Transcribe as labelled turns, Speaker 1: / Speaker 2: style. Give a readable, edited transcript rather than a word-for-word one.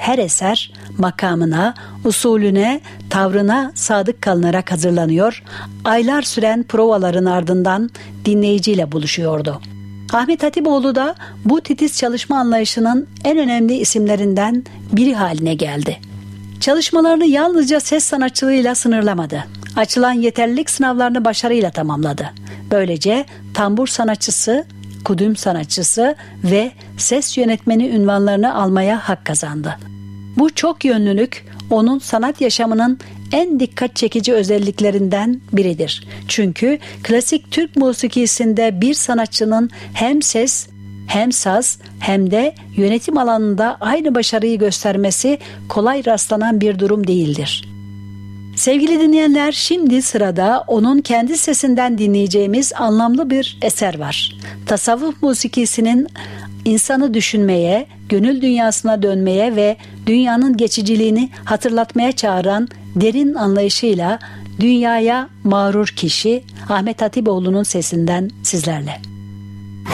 Speaker 1: her eser makamına, usulüne, tavrına sadık kalınarak hazırlanıyor, aylar süren provaların ardından dinleyiciyle buluşuyordu. Ahmet Hatipoğlu da bu titiz çalışma anlayışının en önemli isimlerinden biri haline geldi. Çalışmalarını yalnızca ses sanatçılığıyla sınırlamadı. Açılan yeterlilik sınavlarını başarıyla tamamladı. Böylece tambur sanatçısı, kudüm sanatçısı ve ses yönetmeni unvanlarını almaya hak kazandı. Bu çok yönlülük onun sanat yaşamının en dikkat çekici özelliklerinden biridir. Çünkü klasik Türk musikisinde bir sanatçının hem ses, hem saz, hem de yönetim alanında aynı başarıyı göstermesi kolay rastlanan bir durum değildir. Sevgili dinleyenler, şimdi sırada onun kendi sesinden dinleyeceğimiz anlamlı bir eser var. Tasavvuf musikisinin insanı düşünmeye, gönül dünyasına dönmeye ve dünyanın geçiciliğini hatırlatmaya çağıran derin anlayışıyla dünyaya mağrur kişi Ahmet Hatipoğlu'nun sesinden sizlerle.